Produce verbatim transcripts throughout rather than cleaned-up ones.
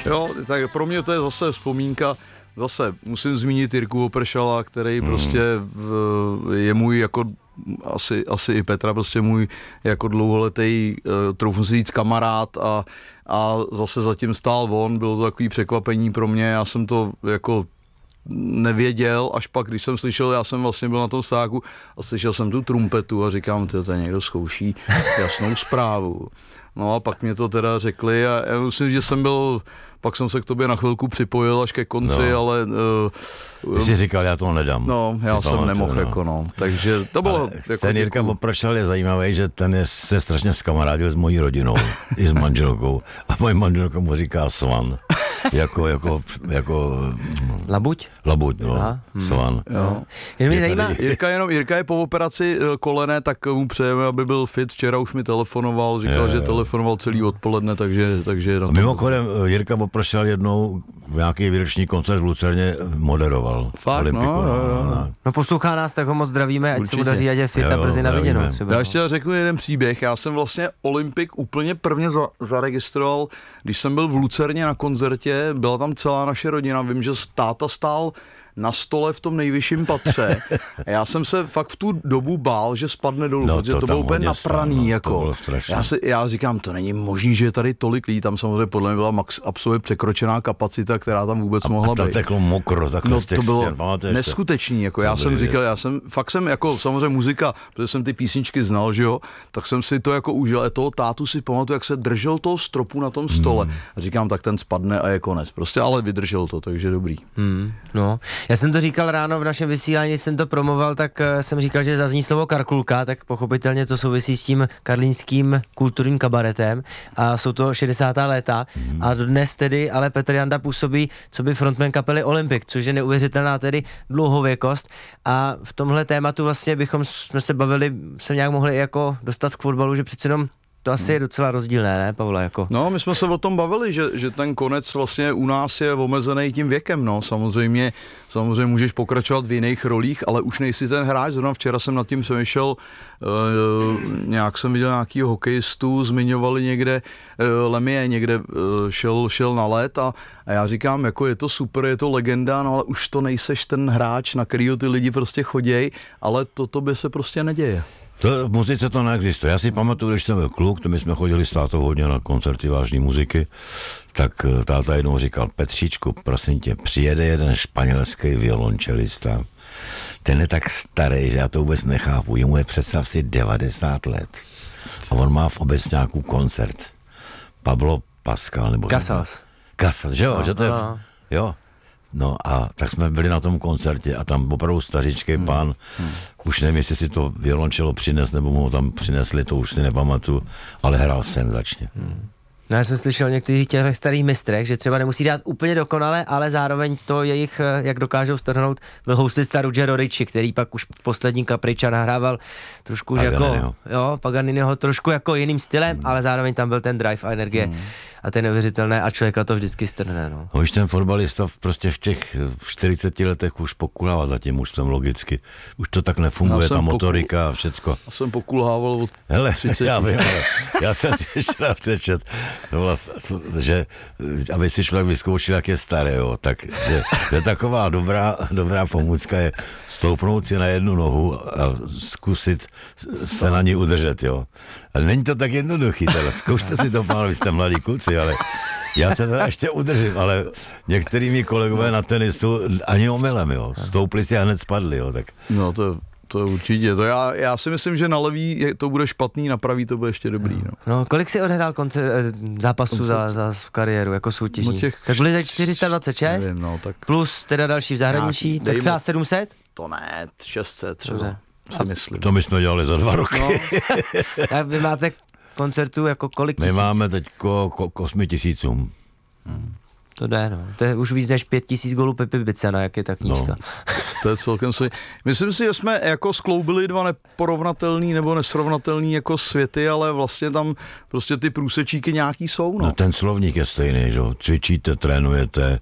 Jo, tak pro mě to je zase vzpomínka. Zase musím zmínit Jirku Vopršala, který hmm. prostě v, je můj jako asi, asi i Petra, prostě můj jako dlouholetý uh, troufnu si říct kamarád a, a zase zatím stál on, bylo to takový překvapení pro mě, já jsem to jako nevěděl, až pak, když jsem slyšel, já jsem vlastně byl na tom stáku a slyšel jsem tu trumpetu a říkám, to tady někdo zkouší jasnou zprávu. No a pak mě to teda řekli a já myslím, že jsem byl, pak jsem se k tobě na chvilku připojil až ke konci, no. ale... Uh, Jsi říkal, já to nedám. No, já jsem pamatuju, nemohl, no. jako no, takže to bylo... Jako ten Jirka Vopršal je zajímavý, že ten je se strašně zkamarádil s mojí rodinou, i s manželkou a moje manželka mu říká Svan. jako, jako, jako... Labuť? Labuť, no, Aha. Svan. Jo. Jen mě zajímá... Jirka, jenom, Jirka je po operaci kolene, tak mu přejeme, aby byl fit. Včera už mi telefonoval, říkal, je, že je. telefonoval celý odpoledne, takže... takže na mimochodem, Jirka Vopršal jednou v nějaký výroční koncert v Lucerně moderoval. Fakt, Olympiku, no, no, no, no. no poslouchá nás, tak ho moc zdravíme, ať Určitě. se mu daří, ať je fit a brzy na viděnou. Já ještě řeknu jeden příběh, já jsem vlastně Olympik úplně prvně za, zaregistroval, když jsem byl v Lucerně na koncertě, byla tam celá naše rodina, vím, že táta stál na stole v tom nejvyšším patře. A já jsem se fakt v tu dobu bál, že spadne dolů, no, protože to, to bylo úplně napraný. No, jako. Já, se, já říkám, to není možný, že je tady tolik lidí, tam samozřejmě podle mě byla max, absolutně překročená kapacita, která tam vůbec a, mohla a být. A teklo mokro, takhle no, z těch to bylo stěn, máte, neskutečný, jako já jsem říkal, já jsem, fakt jsem jako samozřejmě muzika, protože jsem ty písničky znal, že jo, tak jsem si to jako užil, a toho tátu si pamatuju, jak se držel toho stropu na tom stole. Hmm. A říkám, tak ten spadne a je konec. Prostě ale vydržel to, takže dobrý. Hmm. No, já jsem to říkal ráno v našem vysílání, když jsem to promoval, tak jsem říkal, že zazní slovo Karkulka, tak pochopitelně to souvisí s tím karlínským kulturním kabaretem a jsou to šedesátá léta hmm. a dnes tedy ale Petr Janda působí co by frontman kapely Olympik, což je neuvěřitelná tedy dlouhověkost a v tomhle tématu vlastně bychom jsme se bavili, se nějak mohli jako dostat k fotbalu, že přece jenom to asi je docela rozdílné, ne, Pavle? Jako? No, my jsme se o tom bavili, že, že ten konec vlastně u nás je omezený tím věkem, no. Samozřejmě, samozřejmě můžeš pokračovat v jiných rolích, ale už nejsi ten hráč. Zrovna včera jsem nad tím přemýšlel, uh, nějak jsem viděl nějakýho hokejistu, zmiňovali někde, uh, Lemie někde uh, šel, šel na let a, a já říkám, jako je to super, je to legenda, no ale už to nejseš ten hráč, na kterýho ty lidi prostě choděj, ale to tobě se prostě neděje. To, v muzice to neexistuje. Já si pamatuju, když jsem byl kluk, to my jsme chodili s tátou hodně na koncerty vážné muziky, tak táta jednou říkal, Petříčku, prosím tě, přijede jeden španělský violončelista, ten je tak starý, že já to vůbec nechápu, jemu je představ si devadesát let a on má v Obecňáku koncert. Pablo Pascal, nebo... Casals. Casals, že jo, no, že to je... No. Jo. No a tak jsme byli na tom koncertě a tam opravdu stařičký hmm. pán, hmm. už nevím, jestli si to violončelo přines, nebo mu ho tam přinesli, to už si nepamatuju, ale hrál senzačně. Hmm. No já jsem slyšel některých těch starých mistrech, že třeba nemusí dát úplně dokonale, ale zároveň to jejich, jak dokážou strhnout, byl houstista Ruggero Ricci, který pak už v poslední Capriccia nahrával trošku jako, jo, Paganiniho trošku jako jiným stylem, hmm. ale zároveň tam byl ten drive a energie hmm. a to je neuvěřitelné a člověka to vždycky strhne, no. No, už ten fotbalista prostě v těch čtyřiceti letech už pokulává zatím, už jsem logicky, už to tak nefunguje, ta motorika a všecko. Já jsem pokulhával od Hele, třiceti. já vím, já jsem si ještě přečet, no vlastně, že aby si člověk vyzkoušel, jak je starý, jo, tak že, že taková dobrá, dobrá pomůcka je stoupnout si na jednu nohu a zkusit se na ní udržet, jo. Ale není to tak jednoduchý, teda. Zkoušte si to, pánové, jste mladí kluci, ale já se teda ještě udržím, ale některý mý kolegové na tenisu ani omylem, jo. Stoupli si a hned spadli, jo, tak. No to To určitě. To já, já si myslím, že na levý je, to bude špatný, na pravý to bude ještě dobrý. No, no kolik jsi odehrál konce, zápasů za, za kariéru jako soutěžník? No těch, tak byli za čtyři sta dvacet šest? Nevím, no, tak plus teda další v zahraničí, nějaký, tak třeba sedm set? To ne, šest set třeba. Si myslím. To my jsme dělali za dva roky. No. A vy máte koncertů jako kolik my tisíc? My máme teď ko, ko, k osmi tisícům. Hmm. To jde, no. To je už víc než pět tisíc gólů Pepi Bicena, jak je ta knížka. No. To je celkem si. Myslím si, že jsme jako skloubili dva neporovnatelný nebo nesrovnatelný jako světy, ale vlastně tam prostě ty průsečíky nějaký jsou, no. No ten slovník je stejný, že jo. Cvičíte, trénujete,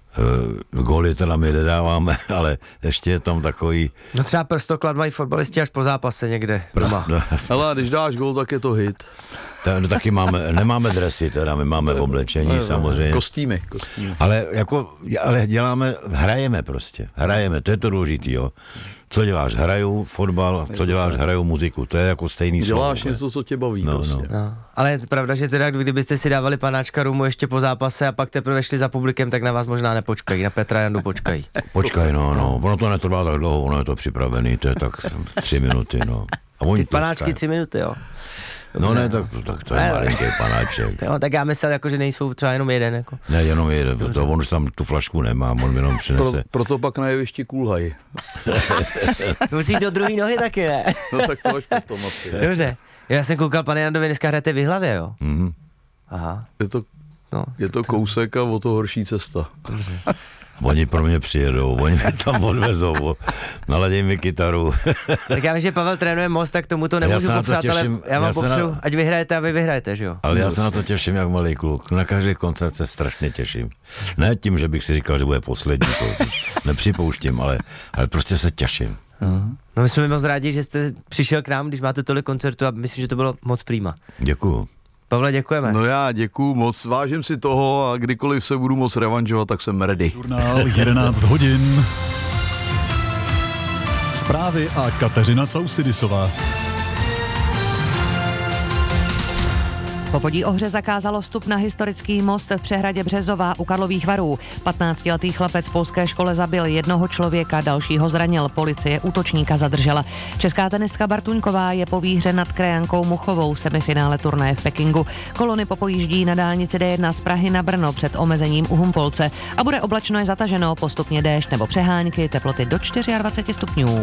uh, góly teda my nedáváme, ale ještě je tam takový... No třeba prstoklad mají fotbalisti až po zápase někde doma. Hele, když dáš gól, tak je to hit. Ta, no, taky máme, nemáme dresy, teda my máme oblečení no, samozřejmě. Kostýmy, kostýmy. Ale jako, ale děláme, hrajeme prostě, hrajeme, to je to důležitý, jo. Co děláš? Hraju fotbal, co děláš? Hraju muziku, to je jako stejný slovo. Děláš něco, co tě baví no, prostě. No. No. Ale je pravda, že teda kdybyste si dávali panáčka rumu ještě po zápase a pak teprve šli za publikem, tak na vás možná nepočkají, na Petra Jandu počkají. Počkaj, no, no, ono to netrvá tak dlouho, ono je to připravený, to je tak tři minuty, no. A oni Ty panáčky tři minuty, jo. Dobře, no ne, tak, tak to je ne, malinký panáček. Jo, tak já myslel, jako, že nejsou třeba jenom jeden. Jako. Ne, jenom jeden, to, on už tam tu flašku nemá, on jenom přinese. Pro, proto pak na jevišti kulhají. Musíš do druhé nohy taky, ne? No tak to až potom asi. Dobře, já jsem koukal, pane Jandovi, dneska hrajete v Jihlavě, jo? Mm-hmm. Aha. Je to, no, je to kousek a o to horší cesta. Dobře. Oni pro mě přijedou, oni mě tam odvezou, naladí mi kytaru. Tak já vím, že Pavel trénuje Most, tak tomu to nemůžu popřát, ale já vám popřeju, na... ať vyhrajete a vy vyhrajete, že jo? Ale já se na to těším jak malý kluk, na každý koncert se strašně těším. Ne tím, že bych si říkal, že bude poslední, to nepřipouštím, ale, ale prostě se těším. Uh-huh. No my jsme moc rádi, že jste přišel k nám, když máte tolik koncertů a myslím, že to bylo moc prima. Děkuju. Pavle, děkujeme. No já děkuju moc, vážím si toho a kdykoliv se budu moc revanžovat, tak jsem ready. Žurnál jedenáct hodin. Zprávy a Kateřina Causidisová. Povodí Ohře zakázalo vstup na historický most v přehradě Březová u Karlových Varů. patnáctiletý chlapec v polské škole zabil jednoho člověka, dalšího zranil. Policie útočníka zadržela. Česká tenistka Bartuňková je po výhře nad krajankou Muchovou v semifinále turnaje v Pekingu. Kolony popojíždí na dálnici D jedna z Prahy na Brno před omezením u Humpolce. A bude oblačno je zataženo, postupně déšť nebo přehánky, teploty do dvacet čtyři stupňů.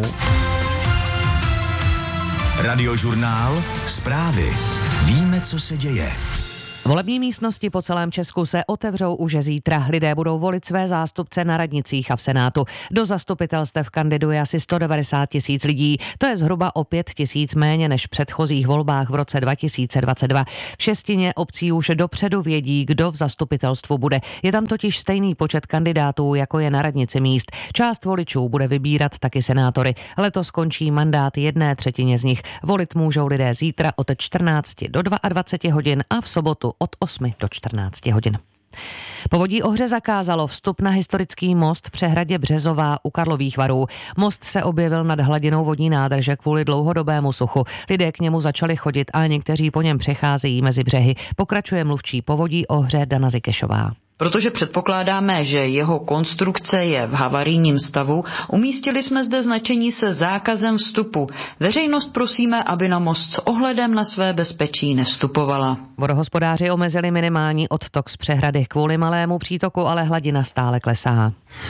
Radiožurnál, zprávy. Víme, co se děje. Volební místnosti po celém Česku se otevřou už zítra. Lidé budou volit své zástupce na radnicích a v Senátu. Do zastupitelstev kandiduje asi sto devadesát tisíc lidí. To je zhruba o pět tisíc méně než v předchozích volbách v roce dva tisíce dvacet dva. V šestině obcí už dopředu vědí, kdo v zastupitelstvu bude. Je tam totiž stejný počet kandidátů, jako je na radnici míst. Část voličů bude vybírat taky senátory. Letos skončí mandát jedné třetině z nich. Volit můžou lidé zítra od čtrnácti do dvaceti dvou hodin a v sobotu od osmi do čtrnácti hodin. Povodí Ohře zakázalo vstup na historický most v přehradě Březová u Karlových Varů. Most se objevil nad hladinou vodní nádrže kvůli dlouhodobému suchu. Lidé k němu začali chodit a někteří po něm přecházejí mezi břehy. Pokračuje mluvčí Povodí Ohře Dana Zikešová. Protože předpokládáme, že jeho konstrukce je v havarijním stavu, umístili jsme zde značení se zákazem vstupu. Veřejnost prosíme, aby na most s ohledem na své bezpečí nevstupovala. Vodohospodáři omezili minimální odtok z přehrady. Kvůli malému přítoku ale hladina stále klesá.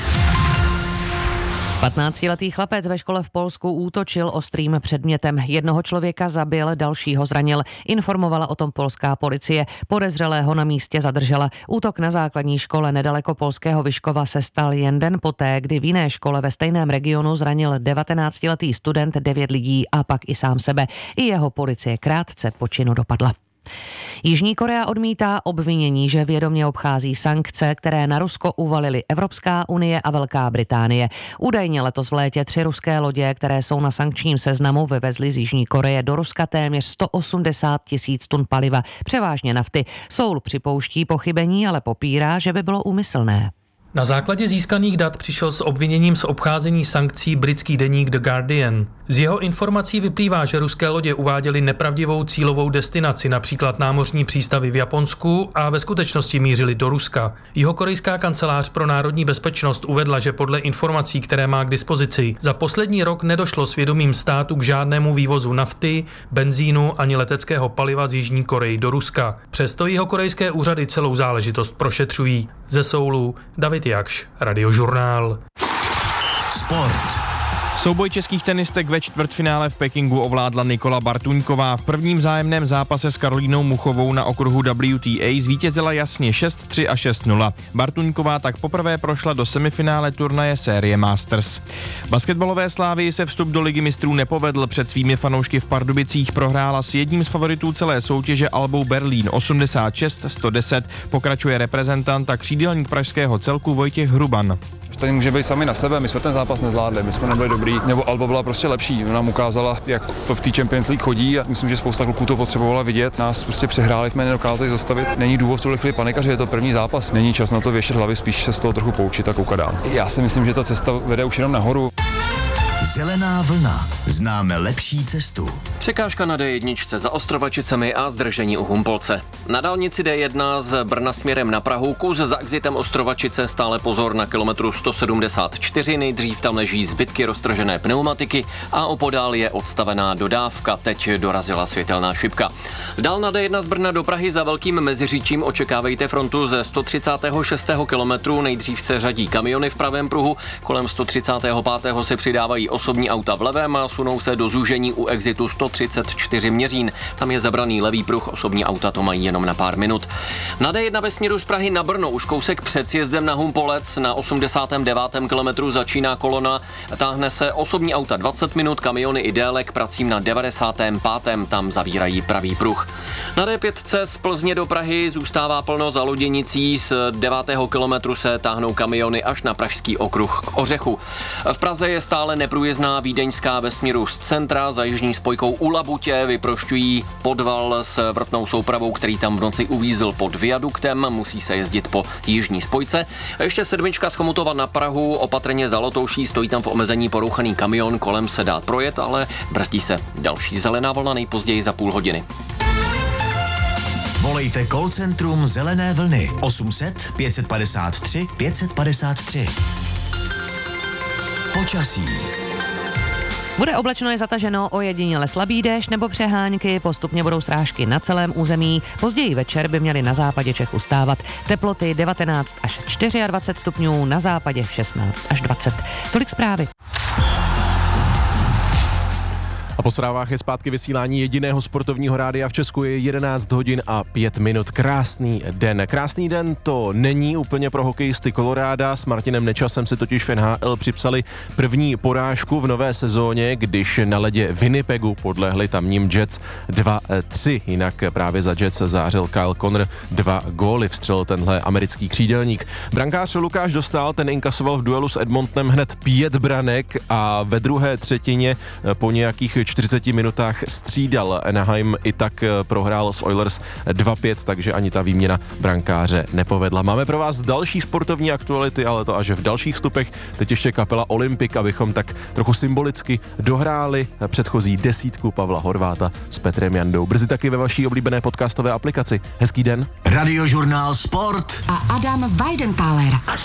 patnáctiletý chlapec ve škole v Polsku útočil ostrým předmětem. Jednoho člověka zabil, dalšího zranil. Informovala o tom polská policie. Podezřelého na místě zadržela. Útok na základní škole nedaleko polského Vyškova se stal jen den poté, kdy v jiné škole ve stejném regionu zranil devatenáctiletý student devět lidí a pak i sám sebe. I jeho policie krátce po činu dopadla. Jižní Korea odmítá obvinění, že vědomě obchází sankce, které na Rusko uvalily Evropská unie a Velká Británie. Údajně letos v létě tři ruské lodě, které jsou na sankčním seznamu, vyvezly z Jižní Koreje do Ruska téměř sto osmdesát tisíc tun paliva, převážně nafty. Seoul připouští pochybení, ale popírá, že by bylo úmyslné. Na základě získaných dat přišel s obviněním z obcházení sankcí britský deník The Guardian. Z jeho informací vyplývá, že ruské lodě uváděly nepravdivou cílovou destinaci, například námořní přístavy v Japonsku, a ve skutečnosti mířily do Ruska. Jihokorejská kancelář pro národní bezpečnost uvedla, že podle informací, které má k dispozici, za poslední rok nedošlo svědomím státu k žádnému vývozu nafty, benzínu ani leteckého paliva z Jižní Koreji do Ruska. Přesto jihokorejské úřady celou záležitost prošetřují. Ze Soulu David Jakš, Radiožurnál. Sport. Souboj českých tenistek ve čtvrtfinále v Pekingu ovládla Nikola Bartuňková. V prvním vzájemném zápase s Karolínou Muchovou na okruhu W T A zvítězila jasně šest tři a šest nula. Bartuňková tak poprvé prošla do semifinále turnaje série Masters. Basketbalové Slávii se vstup do Ligy mistrů nepovedl. Před svými fanoušky v Pardubicích prohrála s jedním z favoritů celé soutěže Albou Berlín osmdesát šest sto deset. Pokračuje reprezentant a křídelník pražského celku Vojtěch Hruban. Tady může být sami na sebe, my jsme ten zápas nezvládli, my jsme nebyli dobrý, nebo Alba byla prostě lepší, nám ukázala, jak to v té Champions League chodí a myslím, že spousta kluků to potřebovala vidět, nás prostě přehráli, jsme nedokázali zastavit. Není důvod tuhle chvíli panikaři, je to první zápas, není čas na to věšet hlavy, spíš se z toho trochu poučit a koukat dál. Já si myslím, že ta cesta vede už jenom nahoru. Zelená vlna. Známe lepší cestu. Překážka na D jedna za Ostrovačicemi a zdržení u Humpolce. Na dálnici D jedna z Brna směrem na Prahu, kus za exitem Ostrovačice, stále pozor na kilometru sto sedmdesát čtyři, nejdřív tam leží zbytky roztržené pneumatiky a opodál je odstavená dodávka, teď dorazila světelná šipka. Dál na D jedna z Brna do Prahy za Velkým Meziříčím očekávejte frontu ze sto třicátého šestého kilometru, nejdřív se řadí kamiony v pravém pruhu, kolem sto třicátého pátého se přidávají osobní auta v levém a sunou se do zúžení u exitu sto třicet čtyři Měřín. Tam je zabraný levý pruh, osobní auta to mají jenom na pár minut. Na D jedna ve směru z Prahy na Brno už kousek před sjezdem na Humpolec na osmdesátém devátém kilometru začíná kolona. Táhne se osobní auta dvacet minut, kamiony i déle k pracím na devadesátém pátém Tam zavírají pravý pruh. Na D pět z Plzně do Prahy zůstává plno za Loděnicí, z devátého kilometru se táhnou kamiony až na pražský okruh k Ořechu. V Praze je stále neprůjezdná vídeňská ve směru z centra, za jižní spojkou u Labutě vyprošťují podval s vrtnou soupravou, který tam v noci uvízl pod viaduktem, musí se jezdit po jižní spojce. A ještě sedmička z Chomutova na Prahu, opatrně za Lotouší, stojí tam v omezení porouchaný kamion, kolem se dá projet, ale brzdí se. Další zelená vlna nejpozději za půl hodiny. Volejte call centrum Zelené vlny osm set pět padesát tři pět padesát tři. Počasí. Bude oblačno i zataženo, ojediněle slabý déšť nebo přehánky, postupně budou srážky na celém území. Později večer by měly na západě Čech ustávat. Teploty devatenáct až dvacet čtyři stupňů, na západě šestnáct až dvacet. Tolik zprávy. A po zprávách je zpátky vysílání jediného sportovního rádia v Česku, je jedenáct hodin a pět minut. Krásný den. Krásný den to není úplně pro hokejisty Koloráda. S Martinem Nečasem si totiž v N H L připsali první porážku v nové sezóně, když na ledě Winnipegu podlehli tamním Jets dva tři. Jinak právě za Jets zářil Kyle Connor, dva góly vstřelil tenhle americký křídelník. Brankář Lukáš Dostál, ten inkasoval v duelu s Edmontonem hned pět branek a ve druhé třetině po nějakých čtyřiceti minutách střídal. Anaheim i tak prohrál s Oilers dva pět, takže ani ta výměna brankáře nepovedla. Máme pro vás další sportovní aktuality, ale to až v dalších stupech. Teď ještě kapela Olympik, abychom tak trochu symbolicky dohráli předchozí desítku Pavla Horváta s Petrem Jandou. Brzy taky ve vaší oblíbené podcastové aplikaci. Hezký den. Radiožurnál Sport a Adam Weidenthaler. Až